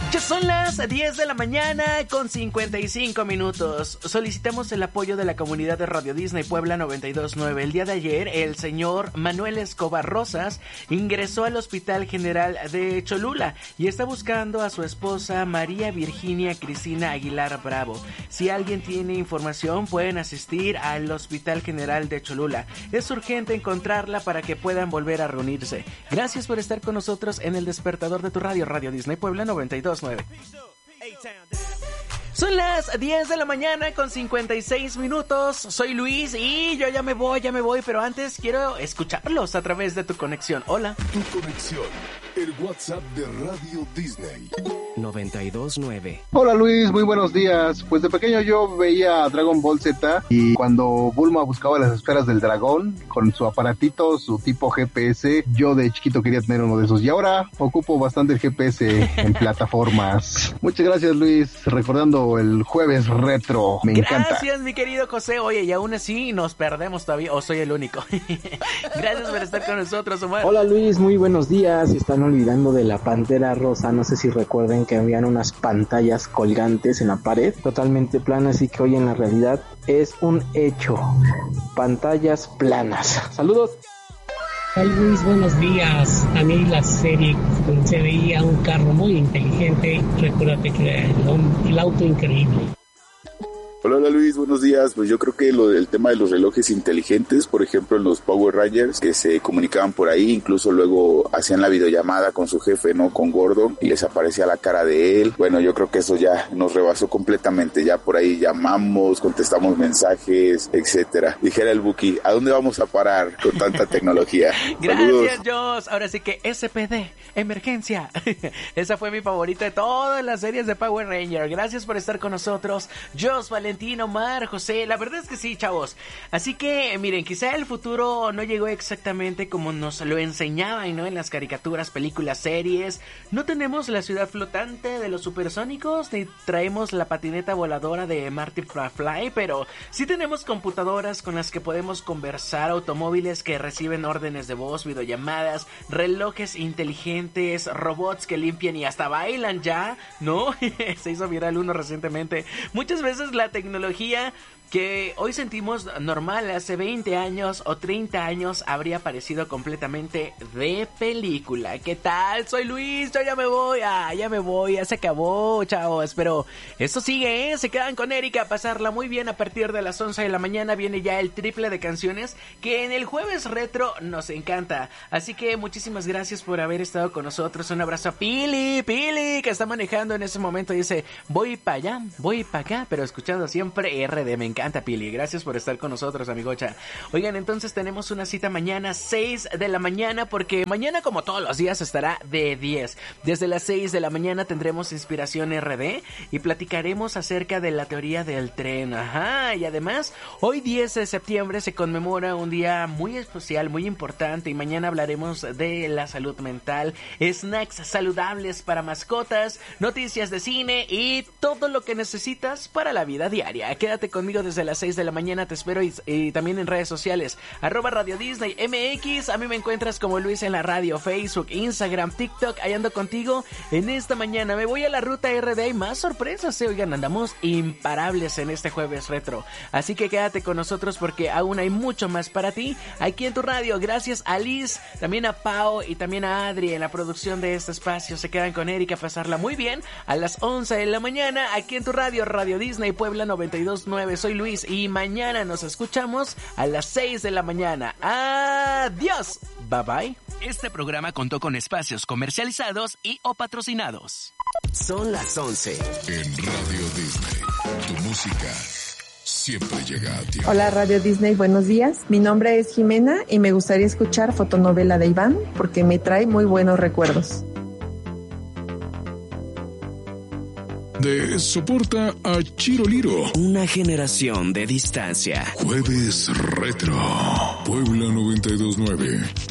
Ya son las 10 de la mañana con 55 minutos. Solicitamos el apoyo de la comunidad de Radio Disney Puebla 92.9. El día de ayer, el señor Manuel Escobar Rosas ingresó al Hospital General de Cholula y está buscando a su esposa María Virginia Cristina Aguilar Bravo. Si alguien tiene información, pueden asistir al Hospital General de Cholula. Es urgente encontrarla para que puedan volver a reunirse. Gracias por estar con nosotros en el despertador de tu radio, Radio Disney Puebla 92.9. Son las 10 de la mañana con 56 minutos. Soy Luis y yo ya me voy, pero antes quiero escucharlos a través de tu conexión. Hola. Tu conexión, el WhatsApp de Radio Disney 92.9. Hola Luis, muy buenos días. Pues de pequeño yo veía Dragon Ball Z y cuando Bulma buscaba las esferas del dragón con su aparatito, su tipo GPS, yo de chiquito quería tener uno de esos y ahora ocupo bastante el GPS en plataformas. Muchas gracias Luis, recordando el jueves retro, me encanta. Gracias mi querido José, oye, y aún así nos perdemos todavía, o soy el único. Gracias por estar con nosotros, Omar. Hola Luis, muy buenos días. Se están olvidando de la Pantera Rosa, no sé si recuerden que habían unas pantallas colgantes en la pared, totalmente planas, y que hoy en la realidad es un hecho, pantallas planas. Saludos. Hola Luis, buenos días. A mí la serie se veía un carro muy inteligente. Recuérdate que era el auto increíble. Hola Luis, buenos días. Pues yo creo que el tema de los relojes inteligentes, por ejemplo en los Power Rangers, que se comunicaban por ahí, incluso luego hacían la videollamada con su jefe, ¿no? Con Gordon, y les aparecía la cara de él. Bueno, yo creo que eso ya nos rebasó completamente. Ya por ahí llamamos, contestamos mensajes, etcétera. Dijera el Buki, ¿a dónde vamos a parar con tanta tecnología? Gracias, Joss. Ahora sí que SPD, emergencia. Esa fue mi favorita de todas las series de Power Ranger. Gracias por estar con nosotros, Joss, Valentín, Omar, José. La verdad es que sí, chavos. Así que, miren, quizá el futuro no llegó exactamente como nos lo enseñaban, ¿no? En las caricaturas, películas, series. No tenemos la ciudad flotante de los supersónicos, ni traemos la patineta voladora de Marty McFly, pero sí tenemos computadoras con las que podemos conversar, automóviles que reciben órdenes de voz, videollamadas, relojes inteligentes, robots que limpian y hasta bailan ya, ¿no? Se hizo viral uno recientemente. Muchas veces la tecnología que hoy sentimos normal hace 20 años o 30 años habría parecido completamente de película. ¿Qué tal? Soy Luis, yo ya me voy, ya se acabó, chavos, pero esto sigue, ¿eh? Se quedan con Erika a pasarla muy bien. A partir de las 11 de la mañana viene ya el triple de canciones que en el jueves retro nos encanta. Así que muchísimas gracias por haber estado con nosotros. Un abrazo a Pili, que está manejando en ese momento, dice, voy para allá, voy para acá, pero escuchando siempre RD, me encanta Pili, gracias por estar con nosotros, amigocha. Oigan, entonces tenemos una cita mañana 6 de la mañana, porque mañana como todos los días estará de 10. Desde las 6 de la mañana tendremos Inspiración RD y platicaremos acerca de la teoría del tren. Ajá, y además hoy 10 de septiembre se conmemora un día muy especial, muy importante, y mañana hablaremos de la salud mental, snacks saludables para mascotas, noticias de cine y todo lo que necesitas para la vida diaria. Quédate conmigo desde las 6 de la mañana, te espero y también en redes sociales, @Radio Disney MX. A mí me encuentras como Luis en la radio, Facebook, Instagram, TikTok. Ahí ando contigo en esta mañana. Me voy a la ruta RD y más sorpresas, oigan, andamos imparables en este jueves retro. Así que quédate con nosotros porque aún hay mucho más para ti aquí en tu radio. Gracias a Liz, también a Pau y también a Adri en la producción de este espacio. Se quedan con Erika a pasarla muy bien a las 11 de la mañana aquí en tu radio, Radio Disney Puebla 92.9. Soy Luis y mañana nos escuchamos a las 6 de la mañana. Adiós. Bye bye. Este programa contó con espacios comercializados y o patrocinados. Son las 11. En Radio Disney, tu música siempre llega a ti. Hola Radio Disney, buenos días. Mi nombre es Jimena y me gustaría escuchar Fotonovela de Iván porque me trae muy buenos recuerdos. Soporta a Chiroliro. Una generación de distancia. Jueves Retro. Puebla 92.9.